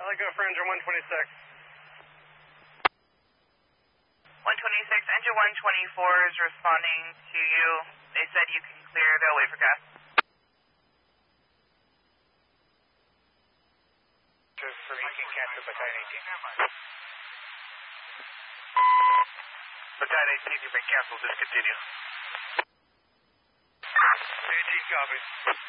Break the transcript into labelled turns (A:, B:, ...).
A: Go for engine 126.
B: 126, engine 124 is responding to you. They said you can clear, they'll wait for gas.
C: So he can cancel Battalion 18. Battalion 18, you've been canceled, discontinue. 18 copies.